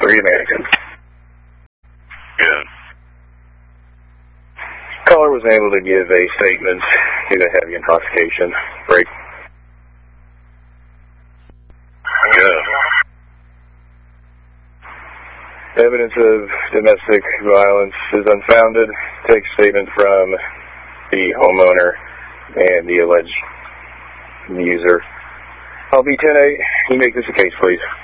3 American. Good. Caller was able to give a statement due to heavy intoxication. Break. Good. Evidence of domestic violence is unfounded. Take statement from the homeowner and the alleged user. I'll be 10-8. You make this a case, please.